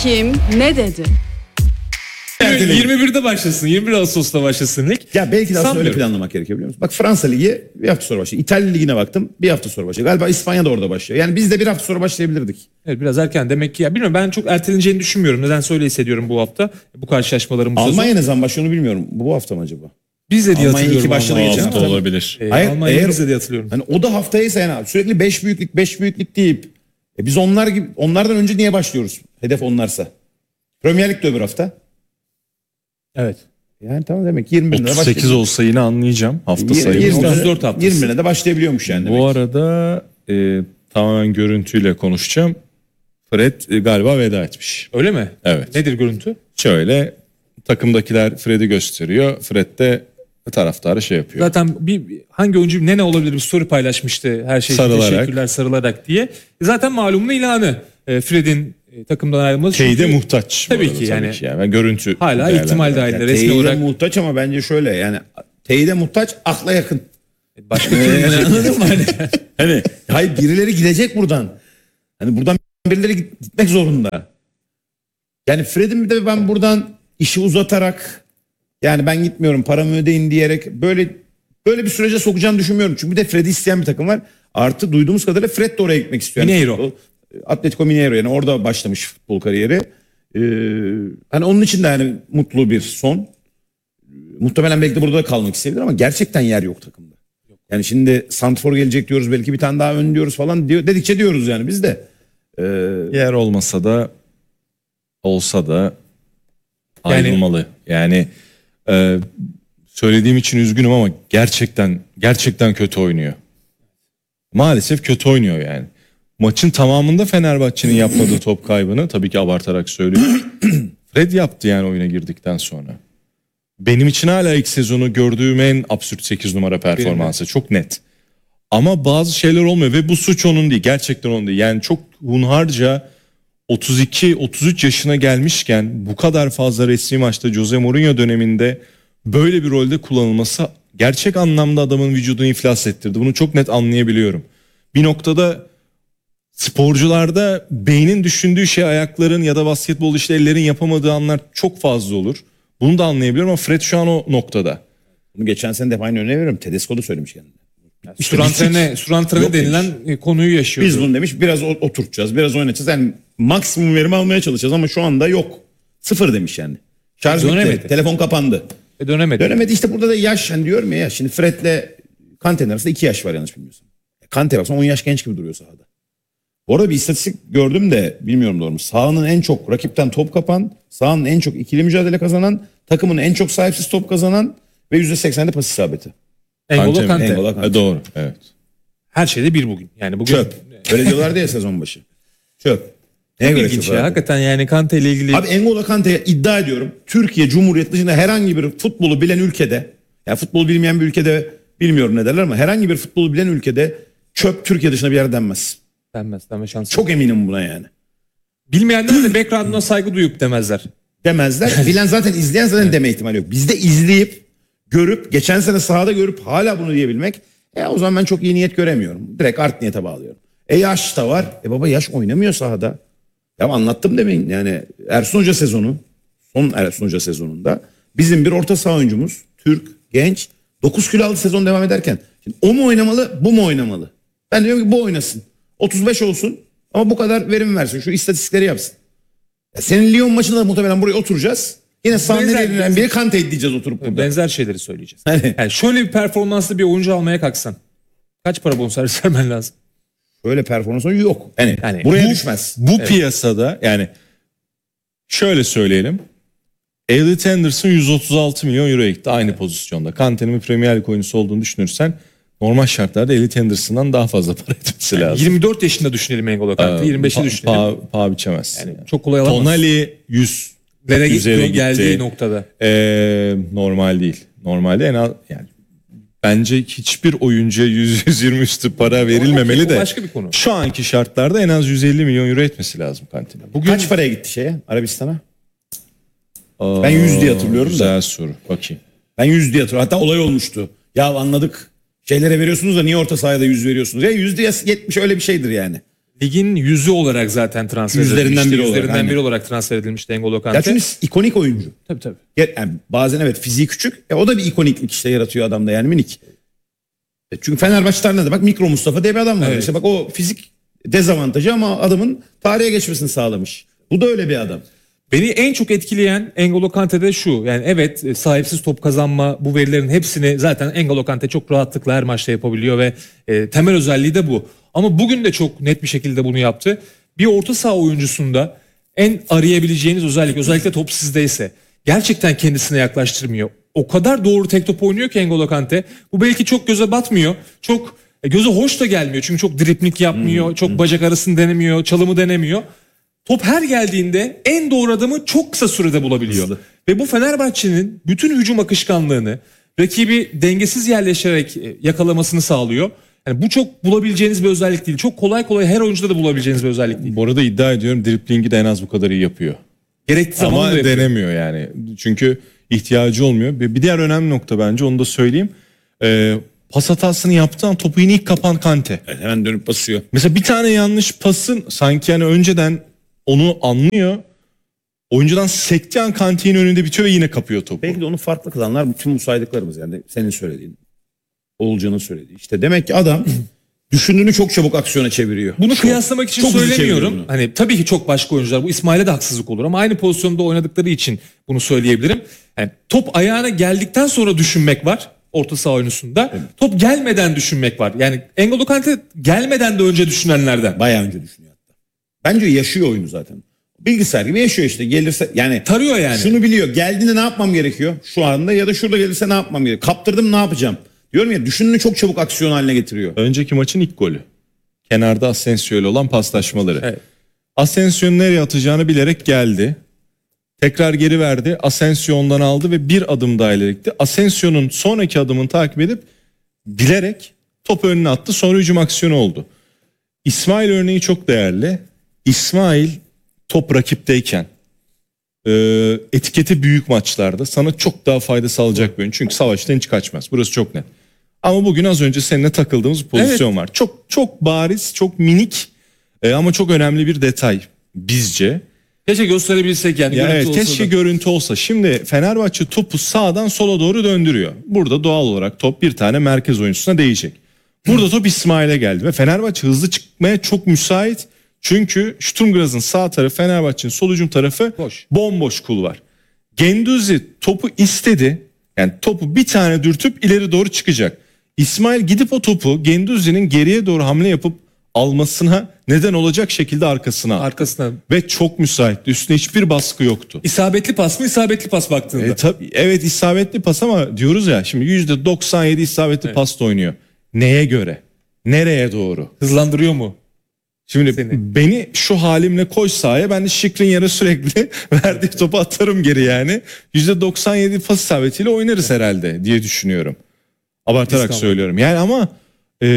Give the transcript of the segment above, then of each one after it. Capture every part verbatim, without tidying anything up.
kim ne dedi? yirmi birde başlasın. yirmi bir Ağustos'ta başlasın lig. Ya belki de aslında öyle Sanmıyorum. planlamak gerekiyor biliyor musun? Bak Fransa Ligi bir hafta sonra başlıyor. İtalya Ligi'ne baktım bir hafta sonra başlıyor. Galiba İspanya da orada başlıyor. Yani biz de bir hafta sonra başlayabilirdik. Evet, biraz erken demek ki. Ya bilmiyorum, ben çok erteleneceğini düşünmüyorum. Nedense öyle hissediyorum bu hafta. Bu karşılaşmaların bu sezon. Almanya ne zaman başlıyor onu bilmiyorum. Bu hafta mı acaba? Biz de diye Almanya hatırlıyorum. iki başladı Almanya. geçen hafta hafta. olabilir. Ee, Hayır, Almanya eğer- biz de diye hatırlıyorum. Hani o da haftaysa yani sürekli beş büyüklük beş büyüklük deyip e biz onlar gibi onlardan önce niye başlıyoruz? Hedef onlarsa. Premier Lig de öbür hafta. Evet. Yani tamam demek ki yirmi birinde otuz sekiz başlayabiliyor. olsa yine anlayacağım hafta sayımız. yirmi, otuz dört haftası. yirmi birinde de başlayabiliyormuş yani. demek. Bu arada e, tamamen görüntüyle konuşacağım. Fred e, galiba veda etmiş. Öyle mi? Evet. Nedir görüntü? Şöyle takımdakiler Fred'i gösteriyor. Fred de taraftarı şey yapıyor. Zaten bir hangi oyuncu ne ne olabilir bir story paylaşmıştı, her şey için Sarılarak. teşekkürler sarılarak diye. Zaten malumun ilanı e, Fred'in e, takımdan ayrılması. Teyide Çünkü muhtaç. bu Tabii arada, ki yani. yani. Ben görüntü hala değerlendiriyorum. ihtimal dahilinde Yani resmi teyide olarak muhtaç ama bence şöyle yani teyide muhtaç akla yakın. başka Yani türlü anladın mı? Hani, hani hayır birileri gidecek buradan. Hani buradan birileri gitmek zorunda. Yani Fred'in de ben buradan işi uzatarak yani ben gitmiyorum paramı ödeyin diyerek böyle böyle bir sürece sokacağını düşünmüyorum. Çünkü bir de Fred'i isteyen bir takım var. Artı duyduğumuz kadarıyla Fred de oraya gitmek istiyor. Yani Mineiro. futbol, Atletico Mineiro yani orada başlamış futbol kariyeri. Ee, hani onun için de yani mutlu bir son. Muhtemelen belki de burada da kalmak isteyebilir ama gerçekten yer yok takımda. Yani şimdi Santfor gelecek diyoruz belki bir tane daha ön diyoruz falan diyor, dedikçe diyoruz yani biz de. Ee, Yer olmasa da olsa da Yani- ayrılmalı. Yani e, söylediğim için üzgünüm ama gerçekten gerçekten kötü oynuyor. Maalesef kötü oynuyor yani. Maçın tamamında Fenerbahçe'nin yapmadığı top kaybını tabii ki abartarak söylüyorum. Fred yaptı yani oyuna girdikten sonra. Benim için hala ilk sezonu gördüğüm en absürt sekiz numara performansı. Çok net. Ama bazı şeyler olmuyor ve bu suç onun değil. Gerçekten onun değil. Yani çok hunharca otuz iki otuz üç yaşına gelmişken bu kadar fazla resmi maçta Jose Mourinho döneminde böyle bir rolde kullanılması gerçek anlamda adamın vücudunu iflas ettirdi. Bunu çok net anlayabiliyorum. Bir noktada sporcularda beynin düşündüğü şey ayakların ya da basketbol işte ellerin yapamadığı anlar çok fazla olur. Bunu da anlayabiliyorum ama Fred şu an o noktada. bunu geçen sene de aynı örneği veriyorum. Tedesco da söylemiş kendine. Surantrene, Surantrene Yok denilen demiş. konuyu yaşıyordu. Biz bunu demiş biraz o- oturtacağız, biraz oynatacağız. Yani maksimum verim almaya çalışacağız ama şu anda yok. Sıfır demiş yani. Şarj Dönemedi. bitti. Telefon kapandı. Ve dönemedi. Dönemedi işte burada da yaş hani diyorum ya. Şimdi Fred'le Kante'nin arasında iki yaş var yanlış bilmiyorsam. Kante baksan on yaş genç gibi duruyor sahada. Bu arada bir istatistik gördüm de bilmiyorum doğru mu? Sahanın en çok rakipten top kapan, sahanın en çok ikili mücadele kazanan, takımın en çok sahipsiz top kazanan ve yüzde seksende pas isabeti. Engolo Kante mi? Kante. Engolo Kante. Ha, doğru. Evet. Her şeyde bir bugün. Yani bugün Çöp. Öyle diyorlardı ya sezon başı. Çöp. Neye çok göre ilginç çöp ya. abi? Hakikaten yani Kante ile ilgili Abi Engolo Kante'ye iddia ediyorum. Türkiye Cumhuriyeti dışında herhangi bir futbolu bilen ülkede, yani futbol bilmeyen bir ülkede bilmiyorum ne derler ama herhangi bir futbolu bilen ülkede çöp Türkiye dışında bir yer denmez. denmez. Denme şansı. Çok eminim buna yani. Bilmeyenler de background'una saygı duyup demezler. Demezler. Bilen zaten izleyen zaten deme ihtimali yok. Bizde izleyip, görüp, geçen sene sahada görüp hala bunu diyebilmek e o zaman ben çok iyi niyet göremiyorum. Direkt art niyete bağlıyorum. E yaş da var. E baba yaş oynamıyor sahada. Ya anlattım demeyin. Yani Ersun Hoca sezonu, son Ersun Hoca sezonunda bizim bir orta saha oyuncumuz, Türk, genç, dokuz kilo aldı sezon devam ederken. Şimdi o mu oynamalı, bu mu oynamalı? Ben diyorum ki bu oynasın. otuz beş olsun ama bu kadar verim versin. Şu istatistikleri yapsın. Ya senin Lyon maçında da muhtemelen buraya oturacağız. Yine sahne Benzer- verilen biri Kante diyeceğiz oturup burada. Benzer şeyleri söyleyeceğiz. Hani- Yani şöyle bir performanslı bir oyuncu almaya kalksan kaç para bonservis vermen lazım? Öyle performansı yok. Yani, Yani buraya bu, düşmez. Bu piyasada yani şöyle söyleyelim. Elliot Anderson yüz otuz altı milyon euroya gitti aynı pozisyonda. Kante'nin bir Premier Lig oyuncusu olduğunu düşünürsen normal şartlarda Elliot Anderson'dan daha fazla para etmesi lazım. yirmi dört yaşında düşünelim Engolo Kante. yirmi beşi Pa- düşünelim. Pa, paha biçemezsin. Yani yani. çok kolay alamaz. Tonali yüz Lere üzere geldiği gitti. noktada. Ee, normal değil. Normalde en az yani bence hiçbir oyuncuya yüz yüz yirmi üstü para verilmemeli okey, de o başka bir konu. şu anki şartlarda en az yüz elli milyon euro etmesi lazım Kante'nin. Bugün Kaç paraya gitti şeye Arabistan'a? Aa, Ben yüz diye hatırlıyorum da. Güzel soru. Bakayım. Ben yüz diye hatırlıyorum. Hatta olay olmuştu. Ya anladık. Şeylere veriyorsunuz da niye orta sahada yüz veriyorsunuz? Ya yüzde yetmiş öyle bir şeydir yani. ligin yüzü olarak zaten transfer Yüzlerinden edilmişti. biri olarak, Yüzlerinden aynen. biri olarak transfer edilmişti N'Golo Kante. Ya çünkü ikonik oyuncu. Tabii tabii. Yani bazen evet fiziği küçük. E o da bir ikoniklik işte yaratıyor adamda yani minik. E çünkü Fenerbahçe tarihinde bak Mikro Mustafa diye bir adam var. Evet. İşte bak o fizik dezavantajı ama adamın tarihe geçmesini sağlamış. Bu da öyle bir adam. Beni en çok etkileyen N'Golo Kante'de şu. Yani evet e, sahipsiz top kazanma bu verilerin hepsini zaten N'Golo Kante çok rahatlıkla her maçta yapabiliyor ve e, temel özelliği de bu. Ama bugün de çok net bir şekilde bunu yaptı. Bir orta saha oyuncusunda en arayabileceğiniz özellik özellikle top sizdeyse gerçekten kendisine yaklaştırmıyor. O kadar doğru tek top oynuyor ki N'Golo Kante. Bu belki çok göze batmıyor. Çok e, göze hoş da gelmiyor. Çünkü çok dripling yapmıyor. Hmm, çok hmm. bacak arasını denemiyor. Çalımı denemiyor. Top her geldiğinde en doğru adamı çok kısa sürede bulabiliyor. Hızlı. Ve bu Fenerbahçe'nin bütün hücum akışkanlığını rakibi dengesiz yerleşerek e, yakalamasını sağlıyor. Yani bu çok bulabileceğiniz bir özellik değil. Çok kolay kolay her oyuncuda da bulabileceğiniz bir özellik değil. Bu arada iddia ediyorum driplingi de en az bu kadar iyi yapıyor. Gerektiği zaman Ama da yapıyor. denemiyor yani. Çünkü ihtiyacı olmuyor. Bir diğer önemli nokta bence onu da söyleyeyim. Ee, pas hatasını yaptığı an topu yine ilk kapan Kante. Evet, hemen dönüp basıyor. Mesela bir tane yanlış pasın sanki yani önceden onu anlıyor. Oyuncudan sektiği an Kante'nin önünde bitiyor ve yine kapıyor topu. Belki de onu farklı kılanlar bütün bu saydıklarımız yani senin söylediğin. Oğulcan'ın söylediği. İşte demek ki adam düşündüğünü çok çabuk aksiyona çeviriyor. Bunu Çok- kıyaslamak için çok hızlı çeviriyor söylemiyorum. bunu. Hani tabii ki çok başka oyuncular. Bu İsmail'e de haksızlık olur ama aynı pozisyonda oynadıkları için bunu söyleyebilirim. Yani top ayağına geldikten sonra düşünmek var orta saha oyuncusunda. Top gelmeden düşünmek var. Yani N'Golo Kante gelmeden de önce düşünenlerden. Bayağı önce düşünüyor hatta. Bence yaşıyor oyunu zaten. Bilgisayar gibi yaşıyor işte. Gelirse yani Tarıyor yani. şunu biliyor. Geldiğinde ne yapmam gerekiyor? Şu anda ya da şurada gelirse ne yapmam gerekiyor? Kaptırdım ne yapacağım? Diyorum ya düşündüğünü çok çabuk aksiyon haline getiriyor. Önceki maçın ilk golü. Kenarda Asensio ile olan paslaşmaları. Evet. Asensio'nun nereye atacağını bilerek geldi. Tekrar geri verdi. Asensio ondan aldı ve bir adım daha ileri gitti. Asensio'nun sonraki adımını takip edip bilerek topu önüne attı. Sonra hücum aksiyonu oldu. İsmail örneği çok değerli. İsmail top rakipteyken e, etiketi büyük maçlarda sana çok daha fayda sağlayacak bir oyun. Çünkü savaştan hiç kaçmaz. Burası çok net. Ama bugün az önce seninle takıldığımız bir pozisyon var. Çok çok bariz, çok minik e, ama çok önemli bir detay bizce. Keşke gösterebilsek yani. Ya görüntü evet, olsa keşke da. görüntü olsa. Şimdi Fenerbahçe topu sağdan sola doğru döndürüyor. Burada doğal olarak top bir tane merkez oyuncusuna değecek. Burada top İsmail'e geldi ve Fenerbahçe hızlı çıkmaya çok müsait. Çünkü Sturm Graz'ın sağ tarafı, Fenerbahçe'nin sol hücum tarafı Boş. bomboş kulvar. Genduzi topu istedi. Yani topu bir tane dürtüp ileri doğru çıkacak. İsmail gidip o topu Genduzi'nin geriye doğru hamle yapıp almasına neden olacak şekilde arkasına attı. Arkasına. Ve çok müsaitti. Üstüne hiçbir baskı yoktu. İsabetli pas mı? İsabetli pas baktığında. E, tabii, evet isabetli pas ama diyoruz ya şimdi yüzde doksan yedi isabetli Evet. pasta oynuyor. Neye göre? Nereye doğru? Hızlandırıyor mu? Şimdi Seni. beni şu halimle koy sahaya, ben de Skriniar'a sürekli verdiği topu atarım geri yani. yüzde doksan yedi pas isabetiyle oynarız herhalde diye düşünüyorum. Abartarak Biz söylüyorum. Yani ama e,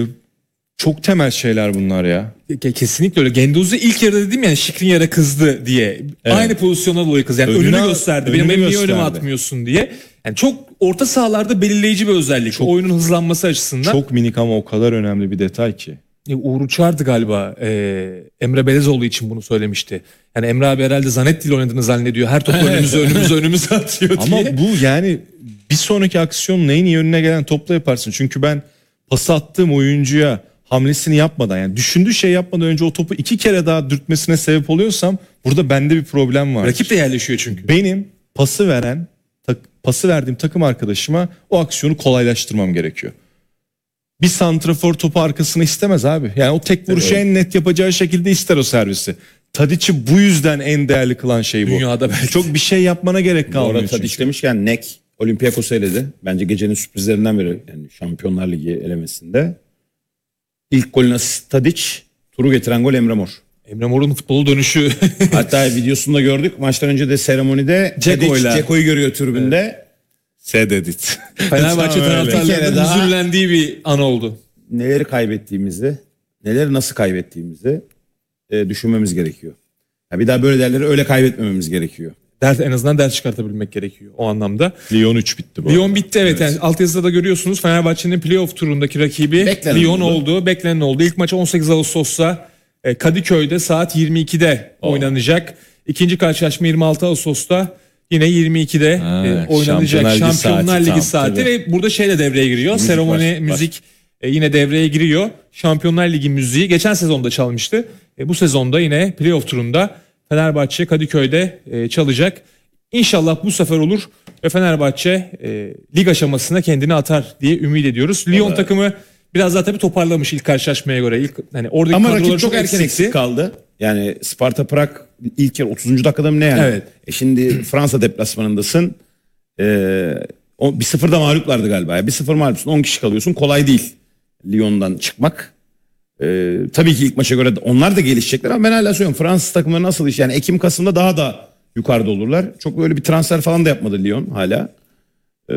çok temel şeyler bunlar ya. Ke- Kesinlikle öyle. Genduzi ilk yarıda dedim yani Skriniar'a kızdı diye. Evet. Aynı pozisyona dolayı kızdı. Yani Önüne- önünü gösterdi. Benim önünü niye önüme gösterdi. atmıyorsun diye. Yani çok orta sahalarda belirleyici bir özellik. Çok- Oyunun hızlanması açısından. Çok minik ama o kadar önemli bir detay ki. E, Uğur Uçar'dı galiba. e, Emre Belezoğlu için bunu söylemişti. Yani Emre abi herhalde Zanetti ile oynadığını zannediyor. Her topu önümüze önümüze önümüze atıyor diye. Ama bu yani bir sonraki aksiyonun en iyi önüne gelen topla yaparsın. Çünkü ben pas attığım oyuncuya hamlesini yapmadan yani düşündüğü şey yapmadan önce o topu iki kere daha dürtmesine sebep oluyorsam burada bende bir problem var. Rakip de yerleşiyor çünkü. Benim pası veren tak, pası verdiğim takım arkadaşıma o aksiyonu kolaylaştırmam gerekiyor. Bir santrafor topu arkasına istemez abi. Yani o tek vuruşu Evet. en net yapacağı şekilde ister o servisi. Tadic'i bu yüzden en değerli kılan şey bu. Dünyada belki. Çok bir şey yapmana gerek Bu kalmıyor arada çünkü. Tadiç demişken Nek Olympiakos'u eledi. Bence gecenin sürprizlerinden biri yani Şampiyonlar Ligi elemesinde. İlk golün asisti Tadiç, turu getiren gol Emre Mor. Emre Mor'un futbolu dönüşü. Hatta videosunda gördük. Maçtan önce de seremonide Ceko'yla. Tadiç Ceko'yu görüyor tribünde. Sededit. Fenerbahçe Tam öyle. Bir kere taraftarlarının daha- hüzünlendiği bir an oldu. Neleri kaybettiğimizi, neleri nasıl kaybettiğimizi e, düşünmemiz gerekiyor. Ya bir daha böyle değerleri öyle kaybetmememiz gerekiyor. Ders, en azından ders çıkartabilmek gerekiyor o anlamda. Lyon üç bitti bu. Lyon arada. bitti evet. Yani altyazıda da görüyorsunuz Fenerbahçe'nin playoff turundaki rakibi Beklenen Lyon oldu. oldu. Beklenen oldu. İlk maç on sekiz Ağustos'ta E, Kadıköy'de saat yirmi ikide Oh. oynanacak. İkinci karşılaşma yirmi altı Ağustos'ta yine yirmi ikide Ha, e, oynanacak. Şampiyonlar Ligi Şampiyonlar saati, Ligi tamam, saati tabii. ve burada şey de devreye giriyor. Müzik Seremoni, var, var. müzik e, yine devreye giriyor. Şampiyonlar Ligi müziği geçen sezonda çalmıştı. E, bu sezonda yine playoff turunda Fenerbahçe Kadıköy'de e, çalacak. İnşallah bu sefer olur ve Fenerbahçe e, lig aşamasına kendini atar diye ümit ediyoruz. Lyon Vallahi. takımı biraz daha tabii toparlamış ilk karşılaşmaya göre. İlk hani oradaki Ama kadroları rakip çok erken eksikti. eksik kaldı. Yani Sparta Prag ilk yarı otuzuncu dakikada mı ne yani? Evet. E şimdi Fransa deplasmanındasın. Ee, o, bir sıfırda mağluplardı galiba. Ya. Bir sıfır mağlupsun, on kişi kalıyorsun. Kolay değil Lyon'dan çıkmak. Ee, tabii ki ilk maça göre de onlar da gelişecekler ama ben hala söylüyorum. Fransız takımları nasıl iş? Yani Ekim Kasım'da daha da yukarıda olurlar. Çok böyle bir transfer falan da yapmadı Lyon hala. Ee,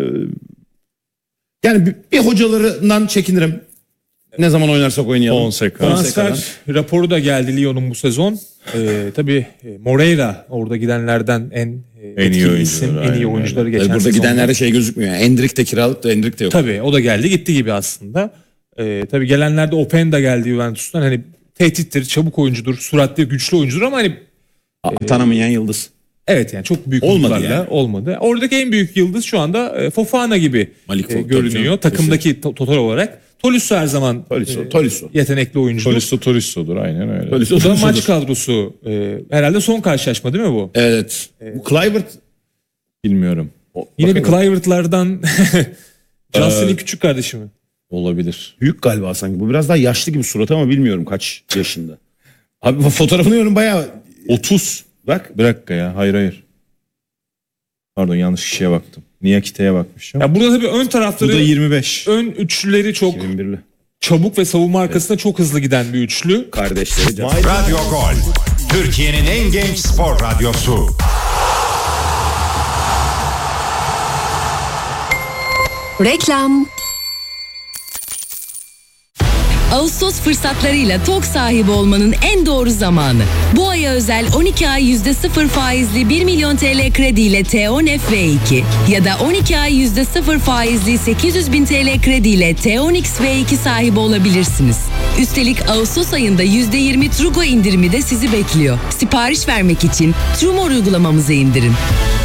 yani bir, bir hocalarından çekinirim. Ne zaman oynarsak oynayalım. Fonseca. Transfer raporu da geldi Lyon'un bu sezon. Ee, tabii e, Moreira orada gidenlerden en e, En iyi etkili oyuncuları, isim, en iyi aynen oyuncuları Tabii geçen burada sezonda. gidenlerde şey gözükmüyor. Yani Endrick de kiralık da Endrick de yok. Tabii o da geldi gitti gibi aslında. Ee, tabii gelenlerde Openda geldi Juventus'tan. Hani tehdittir, çabuk oyuncudur, süratli, güçlü oyuncudur ama hani A- Tanımayan yıldız. evet yani çok büyük Olmadı umutlarla yani. olmadı. Oradaki en büyük yıldız şu anda e, Fofana gibi Malik e, Fofana, görünüyor. tabii. Takımdaki to- total olarak. Tolisso her zaman Tolisso, e, Tolisso. yetenekli oyuncudur. Tolisso Torisso'dur aynen öyle. Tolisso, Bu da Tolisso'dur. maç kadrosu. e, herhalde son karşılaşma değil mi bu? Evet. Bu Kluivert Bilmiyorum. o- Yine bir bakalım. Kluivert'lardan Johnson'ın küçük kardeşi mi? Olabilir. Büyük galiba sanki. Bu biraz daha yaşlı gibi suratı ama bilmiyorum kaç yaşında. Abi bu fotoğrafını görüyorum bayağı. otuz. Bak. Bir dakika ya. Hayır hayır. Pardon yanlış kişiye baktım. Niyakite'ye bakmışım. Ya burada tabii ön Bu da tarafları, yirmi beş. ön üçlüleri çok iki bin birli. çabuk ve savunma arkasında çok hızlı giden bir üçlü. Kardeşleri. Can. Radyo Gol. Türkiye'nin en genç spor radyosu. Reklam. Ağustos fırsatlarıyla TOG sahibi olmanın en doğru zamanı. Bu aya özel on iki ay yüzde sıfır faizli bir milyon T L krediyle T on F V iki ya da on iki ay yüzde sıfır faizli sekiz yüz bin T L krediyle T on X V iki sahibi olabilirsiniz. Üstelik Ağustos ayında yüzde yirmi Trugo indirimi de sizi bekliyor. Sipariş vermek için Trumor uygulamamızı indirin.